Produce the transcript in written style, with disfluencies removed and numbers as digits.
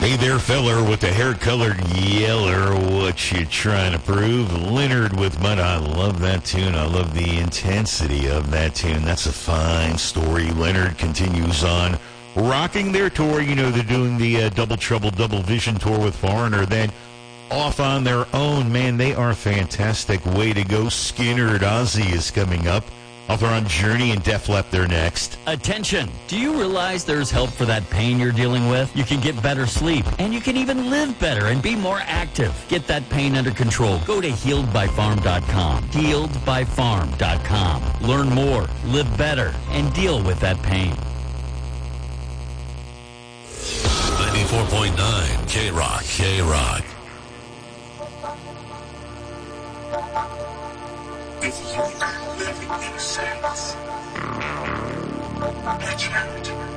Hey there, feller with the hair-colored yeller. What you trying to prove? Leonard with Mud. I love that tune. I love the intensity of that tune. That's a fine story. Leonard continues on, rocking their tour. You know, they're doing the Double Trouble, Double Vision tour with Foreigner. Then off on their own. Man, they are fantastic. Way to go. Skynyrd Ozzy is coming up. Off their own Journey and Def Leppard, they're next. Attention! Do you realize there's help for that pain you're dealing with? You can get better sleep, and you can even live better and be more active. Get that pain under control. Go to HealedByFarm.com. HealedByFarm.com. Learn more, live better, and deal with that pain. 94.9 K-Rock, K-Rock. If you are living in sense, reach out.